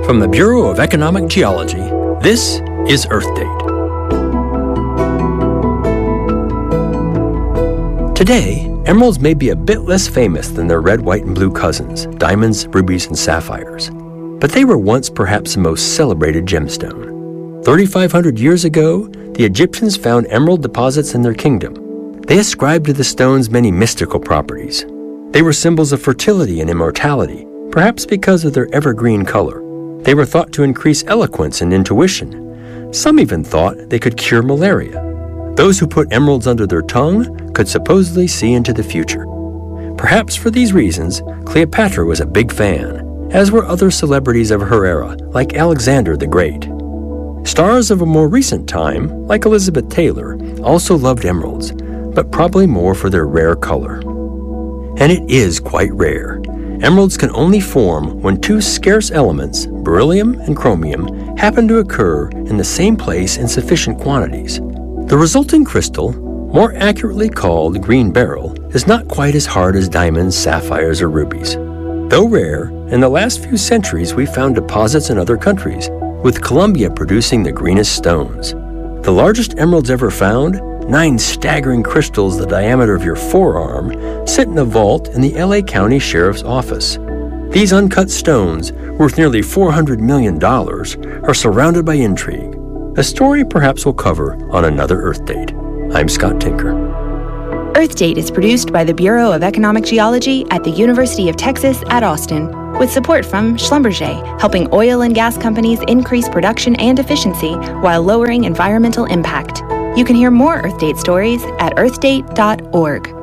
From the Bureau of Economic Geology, this is Earth Date. Today, emeralds may be a bit less famous than their red, white, and blue cousins, diamonds, rubies, and sapphires. But they were once perhaps the most celebrated gemstone. 3,500 years ago, the Egyptians found emerald deposits in their kingdom. They ascribed to the stones many mystical properties. They were symbols of fertility and immortality, perhaps because of their evergreen color. They were thought to increase eloquence and intuition. Some even thought they could cure malaria. Those who put emeralds under their tongue could supposedly see into the future. Perhaps for these reasons, Cleopatra was a big fan, as were other celebrities of her era, like Alexander the Great. Stars of a more recent time, like Elizabeth Taylor, also loved emeralds, but probably more for their rare color. And it is quite rare. Emeralds can only form when two scarce elements, beryllium and chromium, happen to occur in the same place in sufficient quantities. The resulting crystal, more accurately called green beryl, is not quite as hard as diamonds, sapphires, or rubies. Though rare, in the last few centuries we've found deposits in other countries, with Colombia producing the greenest stones. The largest emeralds ever found, 9 staggering crystals the diameter of your forearm, sit in a vault in the LA County Sheriff's Office. These uncut stones, worth nearly $400 million, are surrounded by intrigue. A story perhaps we'll cover on another Earth Date. I'm Scott Tinker. Earth Date is produced by the Bureau of Economic Geology at the University of Texas at Austin, with support from Schlumberger, helping oil and gas companies increase production and efficiency while lowering environmental impact. You can hear more Earth Date stories at earthdate.org.